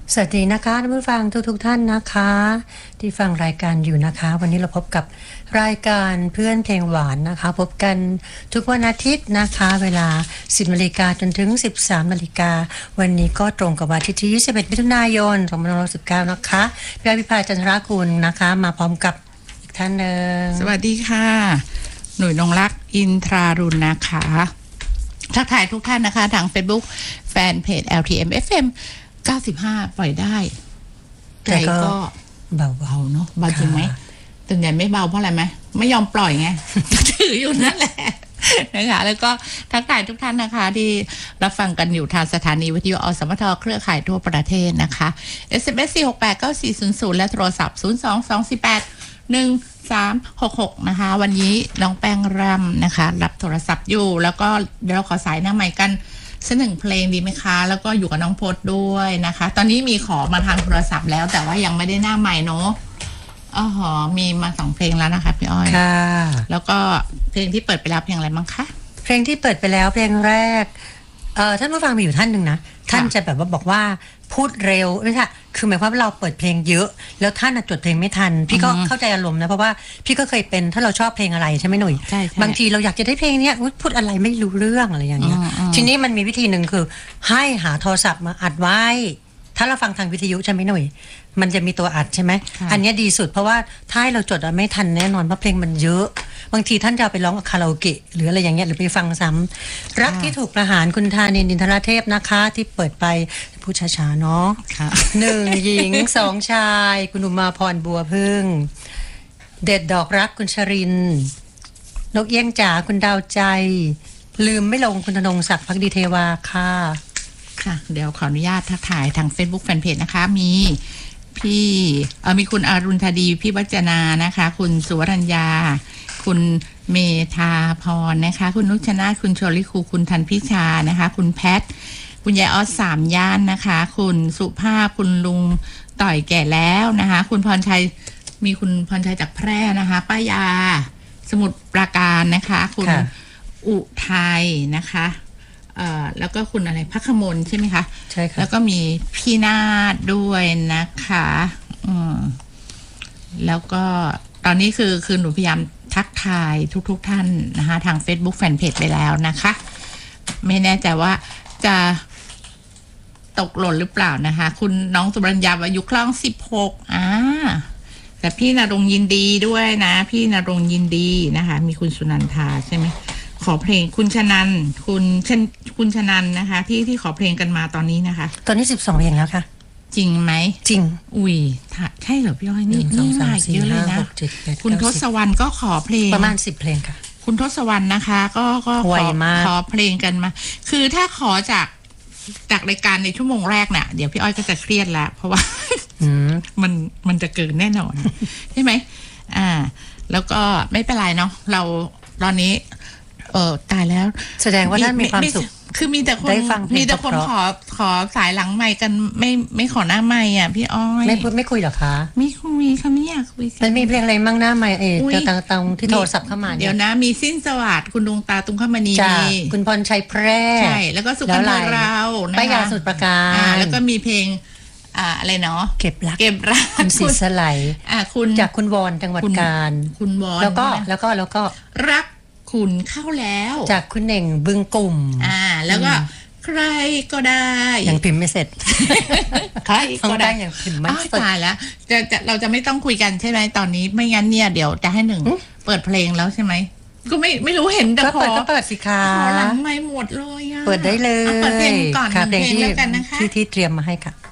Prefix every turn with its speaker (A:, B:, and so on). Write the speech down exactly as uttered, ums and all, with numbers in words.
A: สวัสดีนะคะท่านผู้ฟังทุกๆท่านนะคะที่ฟังรายการอยู่นะคะวันนี้เราพบกับรายการเพื่อนเพลงหวานนะคะพบกันทุกวันอาทิตย์นะคะเวลา สิบนาฬิกาจนถึง สิบสามนาฬิกาวันนี้ก็ตรงกับวันอาทิตย์ที่ยี่สิบเอ็ดมิถุนายนสองพันห้าร้อยสิบเก้านะคะพี่อภิภาจันทราคุณนะคะมาพร้อมกับอีกท่านหนึ่ง
B: สวัสดีค่ะหนุ่ยนงรักอินทรารุณนะคะทักทายทุกท่านนะคะทาง Facebook แฟนเพจ แอล ที เอ็ม เอฟ เอ็มเก้าสิบห้าปล่อยได้ใจก็
A: เบา
B: ๆเนาะเบาจริงไหมส่วนใหญ่ไม่เบาเพราะอะไรไหมไม่ยอมปล่อยไง ถืออยู่นั่นแหละนะคะแล้วก็ทักทายทุกท่านนะคะที่รับฟังกันอยู่ทางสถานีวิทยุอสมทเครือข่ายทั่วประเทศนะคะ เอส เอ็ม เอส สี่ หก แปด เก้า สี่ ศูนย์ ศูนย์และโทรศัพท์ศูนย์ สอง สอง สี่ แปด หนึ่ง สาม หก หกนะคะวันนี้น้องแป้งรำนะคะรับโทรศัพท์อยู่แล้วก็เดี๋ยวเราขอสายหน้าใหม่กันสักหนึ่งเพลงดีไหมคะแล้วก็อยู่กับน้องพจน์ด้วยนะคะตอนนี้มีขอมาทางโทรศัพท์แล้วแต่ว่ายังไม่ได้หน้าใหม่เนาะอ๋อหอมีมาสองเพลงแล้วนะคะพี่อ้อย
A: ค่ะ
B: แล้วก็เพลงที่เปิดไปแล้วเพลงอะไรบ้างคะ
A: เพลงที่เปิดไปแล้วเพลงแรกเอ่อท่านผู้ฟังมีอยู่ท่านหนึ่งนะท่านจะแบบว่าบอกว่าพูดเร็วไม่ใช่คือหมายความว่าเราเปิดเพลงเยอะแล้วท่านจดเพลงไม่ทันพี่ก็เข้าใจอารมณ์นะเพราะว่าพี่ก็เคยเป็นถ้าเราชอบเพลงอะไรใช่ไหมหนุ่ยบางทีเราอยากจะได้เพลงเนี้ยพูดอะไรไม่รู้เรื่องอะไรอย่างเงี้ยทีนี้มันมีวิธีหนึ่งคือให้หาโทรศัพท์มาอัดไว้ถ้าเราฟังทางวิทยุใช่ไหมหนุ่ยมันจะมีตัวอัดใช่ไหมอันนี้ดีสุดเพราะว่าถ้าให้เราจดไม่ทันแน่นอนเพราะเพลงมันเยอะบางทีท่านจะไปร้องคาราโอเกะหรืออะไรอย่างเงี้ยหรือไปฟังซ้ำรักที่ถูกประหารคุณธานินทร์ อินทรเทพนะคะที่เปิดไปพูดช้าๆเนาะหนึ่งหญิงสองชายคุณอุมาพรบัวพึ่งเด็ดดอกรักคุณชรินนกเอี้ยงจ๋าคุณดาวใจลืมไม่ลงคุณธนงศักดิ์ภักดีเทวาค่ะ
B: ค่ะเดี๋ยวขออนุญาตทักทายทาง Facebook Fanpage นะคะมีพี่เอ่อมีคุณอรุณธดีพี่วัจนานะคะคุณสุวรัญญาคุณเมธาพรนะคะคุณนุชนาถคุณชลิคูคุณทันพิชานะคะคุณแพทคุณยายออสสามย่านนะคะคุณสุภาพคุณลุงต่อยแก่แล้วนะคะคุณพรชัยมีคุณพรชัยจากแพร่นะคะป้ายาสมุทรปราการนะคะคุณอุทัยนะคะเอ่อแล้วก็คุณอะไรพักขมลใช่ไหมคะ
A: ใช่ค่ะ
B: แล้วก็มีพี่นาฏด้วยนะคะอืมแล้วก็ตอนนี้คือคือหนูพยายามทักทายทุกๆ ท่านนะคะทาง Facebook Fanpage ไปแล้วนะคะไม่แน่ใจว่าจะตกหล่นหรือเปล่านะคะคุณน้องสุบรัญญาอายุคล่องสิบหกอ่าแต่พี่ณรงค์ยินดีด้วยนะพี่ณรงค์ยินดีนะคะมีคุณสุนันทาใช่ไหมขอเพลงคุณชนันคุณชนคุณชนันนะคะที่ที่ขอเพลงกันมาตอนนี้นะคะ
A: ตอนนี้สิบสองเพลงแล้วค่ะ
B: จริงไหม
A: จริง
B: อุ้ยใช่เหรอพี่อ้อยนี่นี่มากเยอะเลยนะคุณทศวรรณก็ขอเพลง
A: ประมาณสิบเพลงค่ะ
B: คุณทศวรรณนะคะก็ก็ขอขอเพลงกันมาคือถ้าขอจากจากรายการในชั่วโมงแรกเนี่ยเดี๋ยวพี่อ้อยก็จะเครียดแล้วเพราะว่ามันมันจะเกินแน่นอนใช่ไหมอ่าแล้วก็ไม่เป็นไรเนาะเราตอนนี้เออตายแล้ว
A: แสดงว่าท่านมีความสุข
B: คือมีแต่คนมีแต่คนขอขอสายหลังไมค์กันไม่ไม่ขอหน้าไมค์อ่ะพี่อ้อย
A: ไม่พูดไม่คุยหรอคะ
B: ไม่คุยค่ะไม่อยากคุย
A: มันมีเพลงอะไรมั่งหน้าไมค์เออตรงตรงที่โทรศัพท์เข้ามา
B: เดี๋ยวนะมีสิ้นสวัสดิ์คุณดวงตาตุงขมณี
A: มีคุณพรชัยแพร่
B: ใช่แล้วก็สุขภาพเรา
A: นะคะป้ายาสุดประการ
B: แล้วก็มีเพลงอ่าอะไรเนาะ
A: เก็บรัก
B: เก็บรัก
A: คุณศรีสไล
B: อ่าคุณ
A: จากคุณวอนจังหวัดกาญ
B: คุณวอน
A: แล้วก็แล้วก็แล้วก็
B: รักคุณเข้าแล้ว
A: จากคุณเน่งบึงกลุ่ม
B: อ่าแล้วก็ใครก็ได้
A: ยังพิมพ์ไม่เสร็จ
B: ใครก็ได้
A: ยังพิมพ์ไม่
B: เสร็จตายแล้วจะจะเราจะไม่ต้องคุยกันใช่ไหมตอนนี้ไม่งั้นเนี่ยเดี๋ยวจะให้หนึ่งเปิดเพลงแล้วใช่ไหมก็ไม่ไม่รู้เห็นแต่
A: ขอเปิดก็เปิดสิคะ
B: ขอหลังไม่หมดเลยอ่ะ
A: เปิดได้เลย
B: เปิดเพลงก่อนเพลงแล้วกันนะคะ
A: ที่ที่เตรียมมาให้ค่ะ